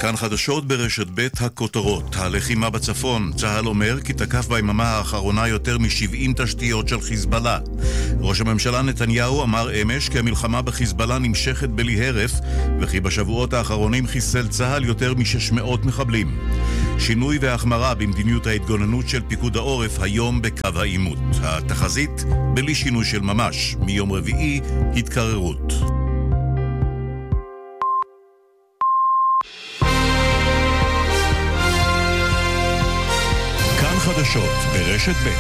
כאן חדשות ברשת ב' הכותרות. הלחימה בצפון. צה"ל אומר כי תקף ביממה האחרונה יותר מ-70 תשתיות של חיזבאללה. ראש הממשלה נתניהו אמר אמש כי המלחמה בחיזבאללה נמשכת בלי הרף, וכי בשבועות האחרונים חיסל צה"ל יותר מ-600 מחבלים. שינוי והחמרה במדיניות ההתגוננות של פיקוד העורף היום בקו העימות. התחזית בלי שינוי של ממש. מיום רביעי התקררות. חדשות ברשת ב'.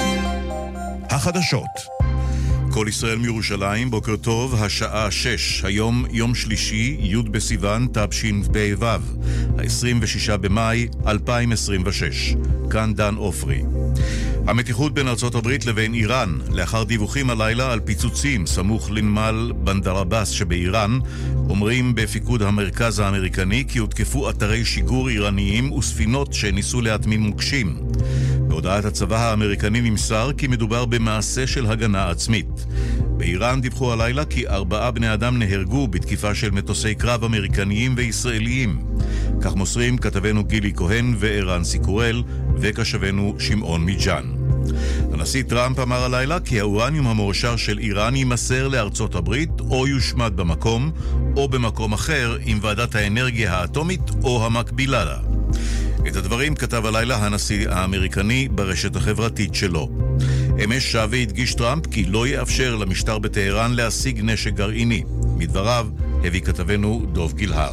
החדשות. כל ישראל מירושלים, בוקר טוב, השעה 6. היום יום שלישי, י' בסיוון תשפ"ו, ה-26 במאי 2026. כאן דן אופרי. המתיחות בין ארצות הברית לבין איראן, לאחר דיווחים הלילה על פיצוצים סמוך לנמל בנדר עבאס שבאיראן, אומרים בפיקוד המרכז האמריקני כי הותקפו אתרי שיגור איראניים וספינות שניסו להטמין מוקשים. בהודעת הצבא האמריקני נמסר כי מדובר במעשה של הגנה עצמית. באיראן דיווחו הלילה כי 4 בני אדם נהרגו בתקיפה של מטוסי קרב אמריקניים וישראליים. כך מוסרים כתבנו גילי כהן וערן סיקורל וכשבנו שמעון מיג'אן. הנשיא טראמפ אמר הלילה כי האורניום המועשר של איראן יימסר לארצות הברית או יושמד במקום או במקום אחר עם ועדת האנרגיה האטומית או המקבילה לה. את הדברים כתב הלילה הנשיא האמריקני ברשת החברתית שלו. אמש שב והדגיש טראמפ כי לא יאפשר למשטר בטהרן להשיג נשק גרעיני. מדבריו הביא כתבנו דוב גילהר.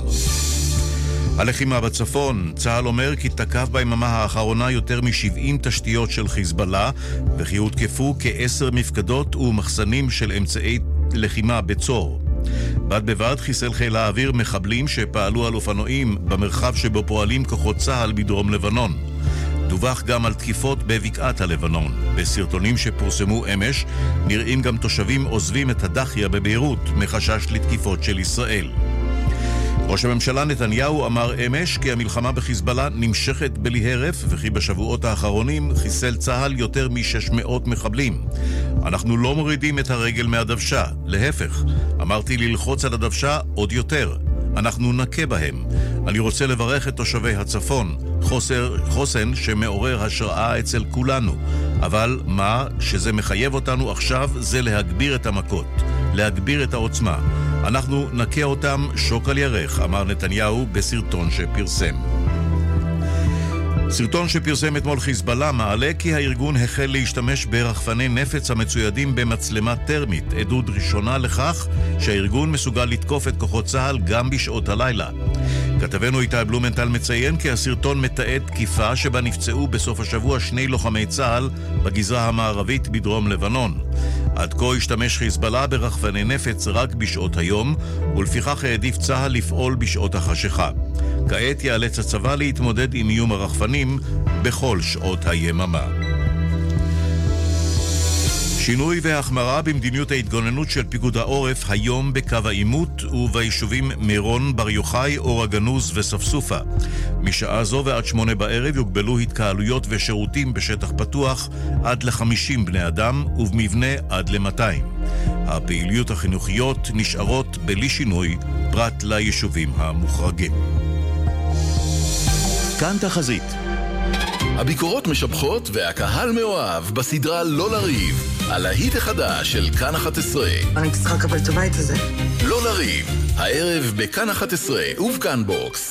הלחימה בצפון. צה"ל אומר כי תקף ביממה האחרונה יותר מ-70 תשתיות של חיזבאללה, וכי הותקפו כ10 מפקדות ומחסנים של אמצעי לחימה בצור. בד בבד חיסל חיל האוויר מחבלים שפעלו על אופנועים במרחב שבו פועלים כוחות צה"ל בדרום לבנון. דווח גם על תקיפות בבקעת הלבנון. בסרטונים שפורסמו אמש נראים גם תושבים עוזבים את הדחיה בביירות מחשש לתקיפות של ישראל. ראש הממשלה נתניהו אמר אמש כי המלחמה בחיזבאללה נמשכת בלי הרף, וכי בשבועות האחרונים חיסל צה"ל יותר מ-600 מחבלים. אנחנו לא מורידים את הרגל מהדוושה, להפך, אמרתי ללחוץ על הדוושה עוד יותר. אנחנו נקה בהם. אני רוצה לברך את תושבי הצפון, חוסן שמעורר השראה אצל כולנו. אבל מה שזה מחייב אותנו עכשיו זה להגביר את המכות, להגביר את העוצמה. אנחנו נקה אותם שוק על ירך, אמר נתניהו בסרטון שפרסם. סרטון שפרסם אתמול חיזבאללה מעלה כי הארגון החל להשתמש ברחפני נפץ המצוידים במצלמה טרמית, עדות ראשונה לכך שהארגון מסוגל לתקוף את כוחות צה"ל גם בשעות הלילה. כתבנו איתי בלומנטל מציין כי הסרטון מתעד תקיפה שבה נפצעו בסוף השבוע 2 לוחמי צה"ל בגזרה המערבית בדרום לבנון. עד כה השתמש חיזבאללה ברחפני נפץ רק בשעות היום, ולפיכך העדיף צה"ל לפעול בשעות החשיכה. כעת ייאלץ הצבא להתמודד עם איום הרחפנים בכל שעות היממה. שינוי והחמרה במדיניות ההתגוננות של פיקוד העורף היום בקו העימות וביישובים מירון, בר יוחאי, אור הגנוז וספסופה. משעה זו ועד 8 בערב יוגבלו התקהלויות ושירותים בשטח פתוח עד ל50 בני אדם ובמבנה עד ל200. הפעילויות החינוכיות נשארות בלי שינוי פרט ליישובים המוחרגים. כאן תחזית. הביקורות משבחות והקהל מאוהב בסדרה לא לריב, על ההיט החדש של כאן 11. אני צריכה לקבל את הבית הזה. לא לריב, הערב בכאן 11 ובכאן בוקס.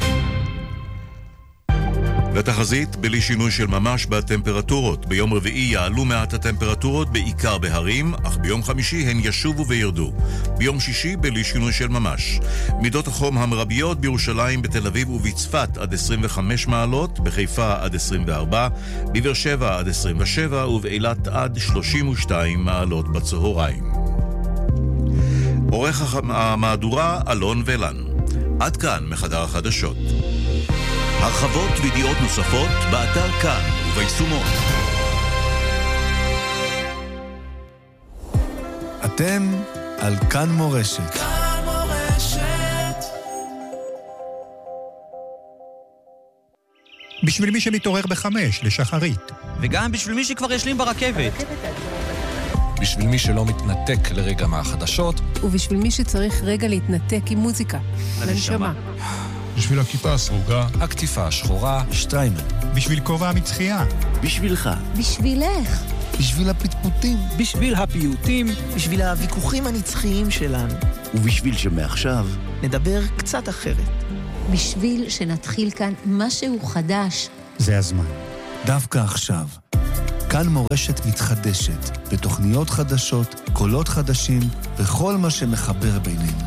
ותחזית בלי שינוי של ממש בטמפרטורות. ביום רביעי יעלו מעט הטמפרטורות בעיקר בהרים, אך ביום חמישי הן ישובו וירדו. ביום שישי בלי שינוי של ממש. מידות החום המרביות בירושלים, בתל אביב ובצפת עד 25 מעלות, בחיפה עד 24, בבאר שבע עד 27 ובאילת עד 32 מעלות בצהריים. עורך המהדורה אלון ולן. עד כאן מחדר החדשות. הרחבות וידיעות נוספות באתר כאן וביישומון. אתם על כאן מורשת. כאן מורשת. בשביל מי שמתעורר ב5 לשחרית. וגם בשביל מי שכבר ישלים ברכבת. בשביל מי שלא מתנתק לרגע מהחדשות. ובשביל מי שצריך רגע להתנתק עם מוזיקה. לנשמה. בשביל הכיפה הסרוגה, הכתיפה השחורה, שטריימל. בשביל כובע המצחייה. בשבילך. בשבילך. בשביל הפטפוטים. בשביל הפיוטים. בשביל הוויכוחים הנצחיים שלנו. ובשביל שמעכשיו נדבר קצת אחרת. בשביל שנתחיל כאן משהו חדש. זה הזמן. דווקא עכשיו. כאן מורשת מתחדשת, בתוכניות חדשות, קולות חדשים, וכל מה שמחבר בינינו.